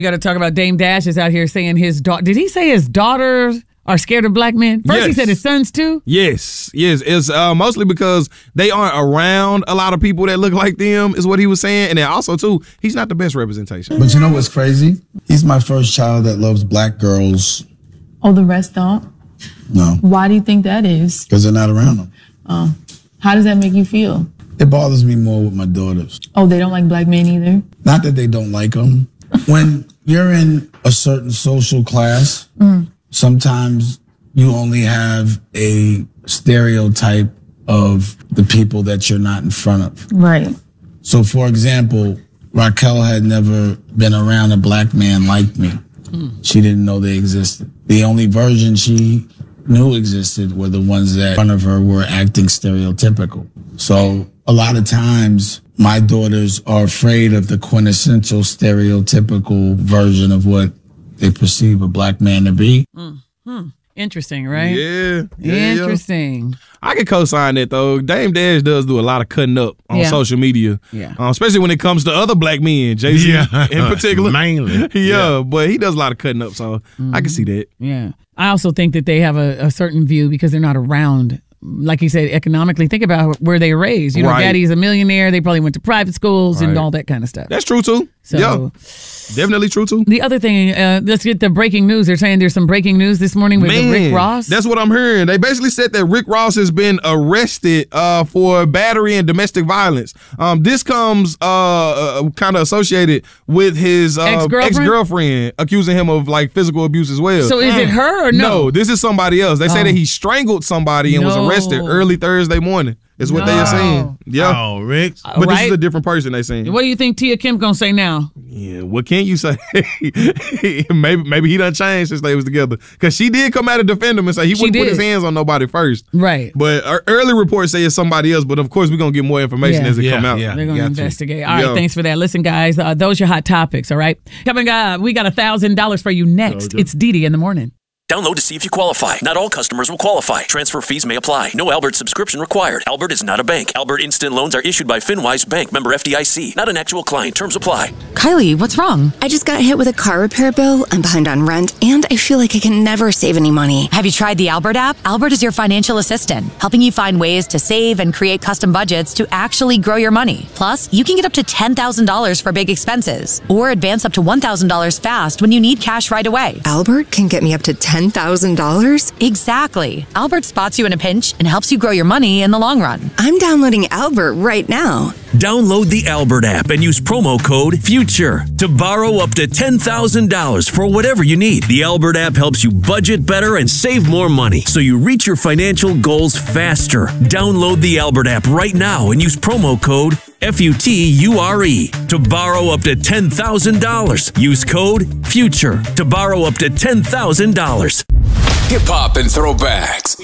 You got to talk about Dame Dash is out here saying his daughter. Did he say his daughters are scared of black men? First, He said his sons too. Yes. It's mostly because they aren't around a lot of people that look like them, is what he was saying. And then also too, he's not the best representation. But you know what's crazy? He's my first child that loves black girls. Oh, the rest don't? No. Why do you think that is? Because they're not around them. Oh. How does that make you feel? It bothers me more with my daughters. Oh, they don't like black men either? Not that they don't like them. When you're in a certain social class, sometimes you only have a stereotype of the people that you're not in front of. Right. So, for example, Raquel had never been around a black man like me. She didn't know they existed. The only version she knew existed were the ones that in front of her were acting stereotypical. So a lot of times my daughters are afraid of the quintessential stereotypical version of what they perceive a black man to be. Interesting, right? Yeah. Interesting. I can co-sign that, though. Dame Dash does do a lot of cutting up on social media. Yeah. Especially when it comes to other black men, Jay-Z in particular. Mainly. But he does a lot of cutting up, so I can see that. Yeah. I also think that they have a certain view because they're not around. Like you said, economically, think about where they were raised. You know, daddy's a millionaire. They probably went to private schools and all that kind of stuff. That's true, too. So, definitely true, too. The other thing, let's get the breaking news. They're saying there's some breaking news this morning with Rick Ross. That's what I'm hearing. They basically said that Rick Ross has been arrested for battery and domestic violence. This comes kind of associated with his ex-girlfriend accusing him of like physical abuse as well. So is it her or no? No, this is somebody else. They say that he strangled somebody and was arrested early Thursday morning. Is what they are saying. Yeah. Oh, Rick. But this is a different person they saying. What do you think Tia Kim gonna say now? Yeah, what can you say? maybe he done changed since they was together. Because she did come out and defend him and say he wouldn't put his hands on nobody first. Right. But early reports say it's somebody else. But of course, we're going to get more information as it come out. They're going to investigate. All right, thanks for that. Listen, guys, those are your hot topics, all right? Coming up, we got $1,000 for you next. It's Didi in the morning. Download to see if you qualify. Not all customers will qualify. Transfer fees may apply. No Albert subscription required. Albert is not a bank. Albert Instant Loans are issued by FinWise Bank, member FDIC. Not an actual client. Terms apply. Kylie, what's wrong? I just got hit with a car repair bill. I'm behind on rent, and I feel like I can never save any money. Have you tried the Albert app? Albert is your financial assistant, helping you find ways to save and create custom budgets to actually grow your money. Plus, you can get up to $10,000 for big expenses, or advance up to $1,000 fast when you need cash right away. Albert can get me up to $10,000? Exactly. Albert spots you in a pinch and helps you grow your money in the long run. I'm downloading Albert right now. Download the Albert app and use promo code FUTURE to borrow up to $10,000 for whatever you need. The Albert app helps you budget better and save more money so you reach your financial goals faster. Download the Albert app right now and use promo code FUTURE to borrow up to $10,000. Use code FUTURE to borrow up to $10,000. Hip hop and throwbacks.